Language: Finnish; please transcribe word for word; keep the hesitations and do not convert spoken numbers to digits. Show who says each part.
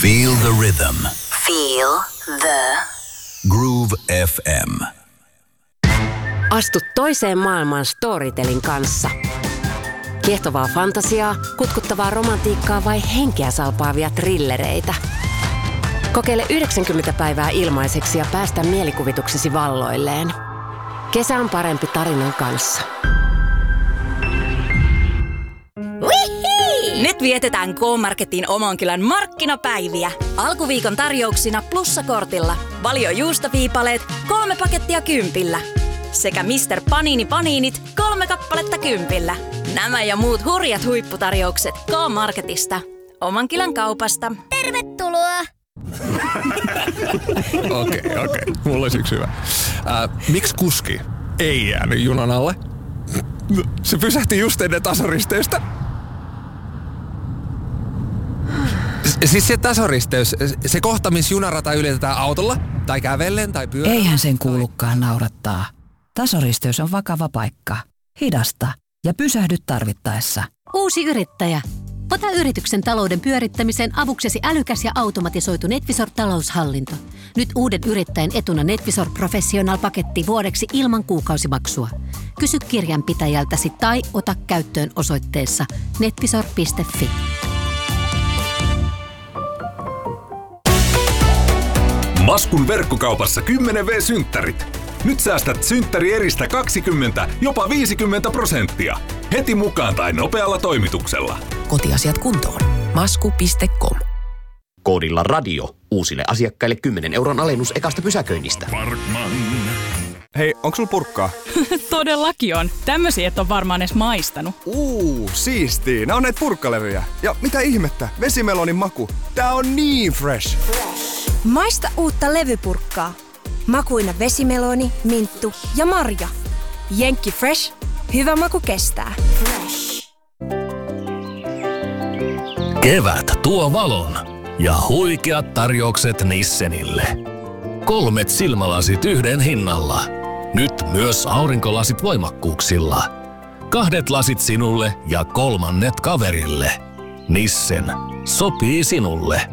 Speaker 1: Feel the rhythm.
Speaker 2: Feel the
Speaker 1: Groove F M.
Speaker 3: Astu toiseen maailmaan Storytelin kanssa. Kiehtovaa fantasiaa, kutkuttavaa romantiikkaa vai henkeä salpaavia trillereitä. Kokeile yhdeksänkymmentä päivää ilmaiseksi ja päästä mielikuvituksesi valloilleen. Kesä on parempi tarinan kanssa.
Speaker 4: Nyt vietetään K-Marketin Omankylän markkinapäiviä. Alkuviikon tarjouksina plussakortilla. Valio juustoviipaleet, kolme pakettia kympillä. Sekä mister Panini Paniinit, kolme kappaletta kympillä. Nämä ja muut hurjat huipputarjoukset K-Marketista. Omankylän kaupasta.
Speaker 5: Tervetuloa!
Speaker 6: Okei, okei. Okay, okay. Mulla olisi yksi hyvä. Äh, miksi kuski ei jäänyt junan alle? Se pysähti just ennen tasoristeystä. Siis se tasoristeys, se kohta, missä junarata ylitetään autolla, tai kävellen, tai pyörällä.
Speaker 7: Eihän sen kuulukaan naurattaa. Tasoristeys on vakava paikka. Hidasta ja pysähdy tarvittaessa.
Speaker 8: Uusi yrittäjä. Ota yrityksen talouden pyörittämiseen avuksesi älykäs ja automatisoitu NetVisor-taloushallinto. Nyt uuden yrittäjän etuna NetVisor Professional-paketti vuodeksi ilman kuukausimaksua. Kysy kirjanpitäjältäsi tai ota käyttöön osoitteessa netvisor piste fi.
Speaker 9: Maskun verkkokaupassa kymmenen vuotias-synttärit. Nyt säästät synttärieristä kaksikymmentä, jopa viisikymmentä prosenttia. Heti mukaan tai nopealla toimituksella.
Speaker 10: Kotiasiat kuntoon. masku piste com.
Speaker 11: Koodilla radio. Uusille asiakkaille kymmenen euron alennus ekasta pysäköinnistä.
Speaker 12: Parkman.
Speaker 13: Hei, onks sul purkkaa?
Speaker 14: Todellakin on. Tämmösiä et on varmaan edes maistanut.
Speaker 13: Uuu, siistii. Nää on näitä purkkalevyjä. Ja mitä ihmettä? Vesimelonin maku. Tää on niin fresh.
Speaker 5: fresh. Maista uutta levypurkkaa. Makuina vesimeloni, minttu ja marja. Jenkki Fresh. Hyvä maku kestää. Fresh.
Speaker 1: Kevät tuo valon ja huikeat tarjoukset Nissenille. Kolmet silmälasit yhden hinnalla. Nyt myös aurinkolasit voimakkuuksilla. Kahdet lasit sinulle ja kolmannet kaverille. Nissen. Sopii sinulle.